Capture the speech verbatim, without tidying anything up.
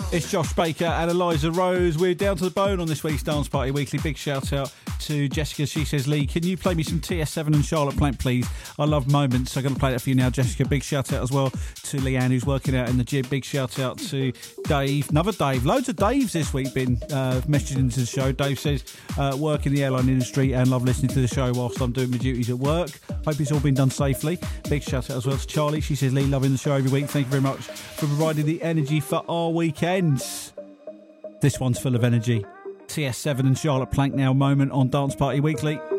It's Josh Baker and Eliza Rose. We're down to the bone on this week's Dance Party Weekly. Big shout out to Jessica. She says, Lee, can you play me some T S seven and Charlotte Plank, please? I love Moments. I'm going to play that for you now, Jessica. Big shout out as well to Leanne, who's working out in the gym. Big shout out to Dave. Another Dave. Loads of Daves this week been uh, messaging into the show. Dave says, uh, work in the airline industry and love listening to the show whilst I'm doing my duties at work. Hope it's all been done safely. Big shout out as well to Charlie. She says, Lee, loving the show every week. Thank you very much for providing the energy for our weekends. This one's full of energy. T S seven and Charlotte Plank now, Moment on Dance Party Weekly.